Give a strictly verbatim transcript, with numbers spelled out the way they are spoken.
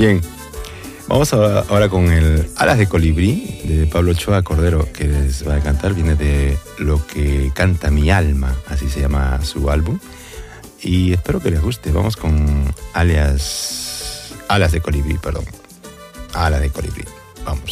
Bien, vamos ahora, ahora con el Alas de Colibrí de Pablo Ochoa Cordero, que les va a cantar. Viene de Lo que canta mi alma, así se llama su álbum. Y espero que les guste. Vamos con alias, Alas de Colibrí, perdón. Alas de Colibrí. Vamos.